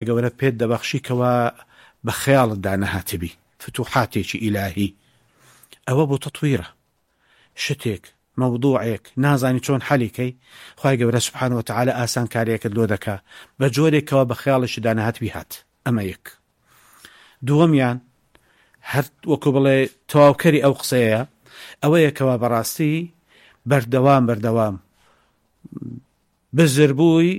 گەورە پێت دەبەخشیکەوە بە خەیاڵتدا نەهاتبی فتوحاتێکی ئیلاهی ئەوە بۆ تەطویرە شتێک مەوضوعێک نازانی چۆن حەلیکەی خوای گەورە سوبحانەهو وتەعالە ئاسان کارێکت لۆ دەکا بە جۆرێکەوە بە خەیاڵیشدا نەهاتبی هات ئەمە یەک دووەمیان هەر وەکو بڵێ تەواوکەری ئەو قسەیە ئەوەیەکەوە بەڕاستی بەردەوام بزربووی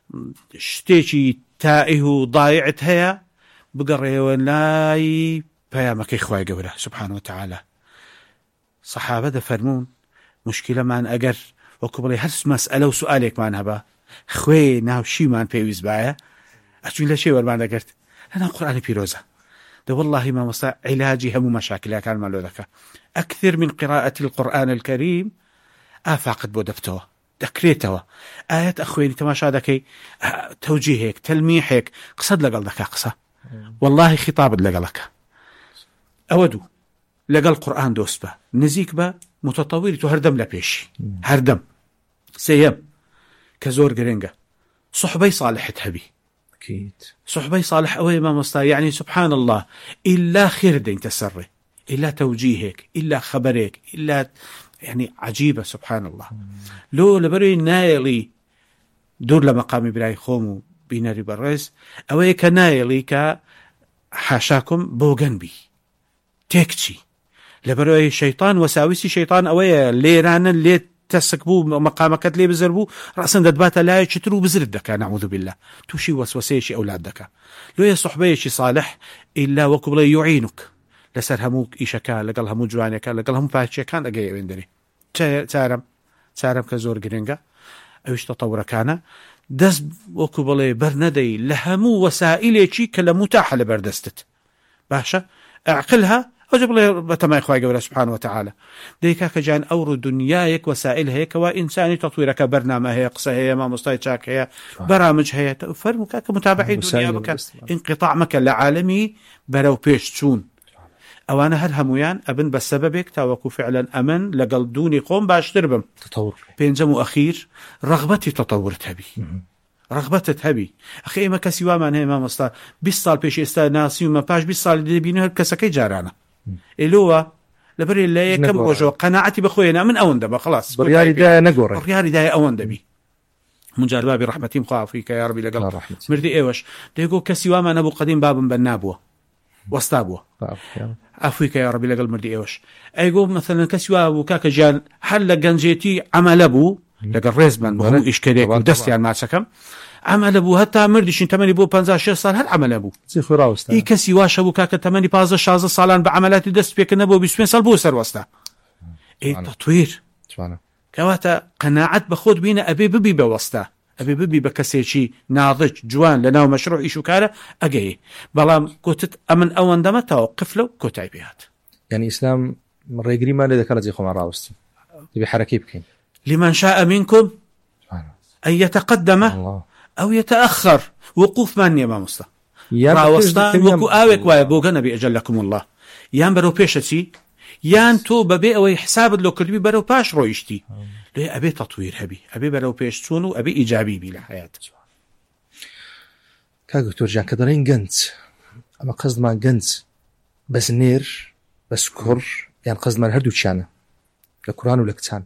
شتێکی تائه و ضایعت هەیە بگەڕێەوە لای پەیامەکەی خوای گەورە سوبحانەهو وتەعالە سەحابە دەفەرمون مشکلەمان ئەگەر وەکو بڵێ هەر مەسئلە و سوالێکمان هەبە خوێ ناوشیمان پێویست بایە ئەچوین لە شێ وەرمان دەگرت لەناو قورئانی پیرۆزە ده والله مامۆستا عیلاجی هەموو مەشاکلەکانمان لۆ دەکا ئەکثر من قراءة القرآن الكريم ئافاقت بۆ دەفتەوە دەکرێتەوە ئاەت ئەخوێنی تەماشا دەکەی تەوجیهێک تەلمیحێک قسەت لەگەڵ دەکا قسە والله خطابت لەگەڵەکە ئەوە دوو لەگەڵ قورئان دۆست بە نزیک بە متەطەویری تو هەردەم لە پێشی هەردەم سێیەم کە زۆر گرنگە صحبەی صالحت هەبی صحبەی صالح ئەوەیە مامۆستا يعني سبحان الله إلا خير دين تسري إلا توجيهك إلا خبرك إلا يعني عجيبة سبحان الله لو لبروي نايلي دور لمقام براي خوم بيناري برز أوي كنايلي كحاشاكم بوغن بي تكتشي لبروي شيطان وساوسي شيطان أوي ليرانا لي تسكبو مقامك لي بزربو رأسا دبات لا يشترو بزرد دكا نعوذ بالله توشي وسوسيشي أولاد دكا لو يا صحبيشي صالح إلا وكبلي يعينك لسر هموك إيشكا لقل همو جوانيكا لقل همو فاشيكان لقايا ويندري تارم كزور جرينجا أوش تطور كان دز وكبلي برندي لهمو وسائلي كلا متاحة لبردستت باشا اعقلها أجب لي بتما إخوائي قبل سبحانه وتعالى ديكا كجان أورو دنياك وسائل هيك وإنساني تطويرك برنامج هي قصة هي ما مستيتشاك هي برامج هي فرمك كمتابعين دنيا بك انقطاع مك لعالمي برو بيش تشون أوانا هر همويان أبن بسببك تاوكو فعلا أمن لقل دوني قوم باشتر بم تطور بينزمو أخير رغبتي تطورت هبي رغبتت هبي أخي ما كسيوا من هي ما مستا 20 سال پیش استا ناسی وما باش 20 سال دي بينه كسكي جارانا إلوا لبري اللي كم وجو قناعتي بخوينا من أون دبا خلاص برياري دا نقور برياري دا أون دبي مجال بابي رحمتي مخاف فيك يا ربي لقل مردي إيوش ديقو كسيوا ما نبو قديم باب بنابوه واستابوه عفويك يا ربي لقل مردي إيوش أيقو مثلا كسيوا وكاك جان حل جنجيتي عمل أبو لقل ريزمان بهمو إشكاليك ودست يعني ما سكم عمل أبو هتا مردش تمني بو 15 سال هل عمل أبو زيخو راوستا كسي واش أبو كاك تمني 15 سالان بعملات دست بيك نبو 20 سال بو سر وستا تطوير كواتا قناعت بخود بينا أبي ببي بوستا أبي ببي بكسيشي ناضج جوان لنا مشروع إيشو كالا أجي بلام كوتت أمن أول دم توقف له كوتاي بيهات يعني إسلام مرة يجري ما لذا كانت زيخو مع راوست تبي حركي بكين لمن شاء منكم أن يتقدم أو يتأخر وقوف ماني ما مستا راوستان وكو آوك ويبوغ نبي أجلكم الله يان برو بيشتي يان تو ببي أو يحساب لو كل بي برو باش رويشتي ليه أبي تطوير هبي أبي برو بيشتون وأبي إيجابي بي لحياته كاكو تورجان كدرين جنت أما قصد ما جنت بس نير بس كر يعني قصد ما هردو تشانا لقرآن ولكتان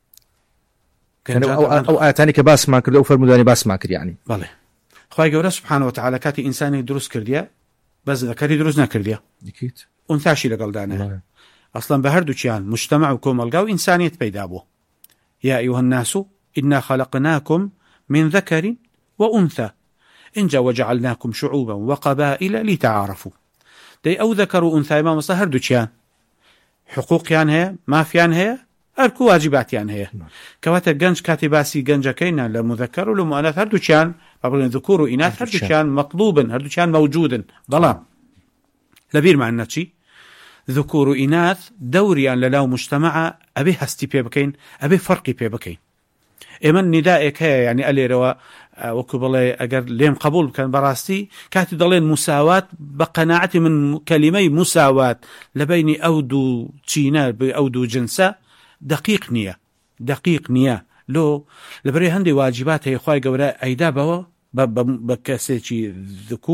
أو آتاني كباس ما كرد أو فرموداني باس ما كرد يعني بالله خواهي قوله سبحانه وتعالى كاتي إنساني دروس كرديا بس ذكري دروس نكرديا أكيد أنثاشي لقل دانا أصلا بهردو تشان مجتمع وكوم القاو إنسانية بيدابو يا أيها الناس إنا خلقناكم من ذكر وأنثى إنجا وجعلناكم شعوبا وقبائل لتعارفوا دي أو ذكر وأنثى ما مصلا هردو تشان حقوق يان هي ما فيان هي أركو واجبات يان هي كواتا جنج كاتباسي جنجا كينا لمذكر ولمؤنث هردو تشان بابلين ذكور وإناث هردو تشان مطلوبا هردو تشان موجودا ظلام لبير مع النتشي ذكور وإناث دوريان للاو مجتمع أبي هستي بيبكين أبي فرقي بيبكين إمن ندائك هي يعني ألي روا وكبالي أجر لين قبول كان براستي كاتي ضلين مساواة بقناعتي من كلمي مساواة لبين أودو تشينا بأودو جنسا دقيق نية لو لبري هندي واجبات هي خواي قولا أيدا بوا بكسيتي ذكور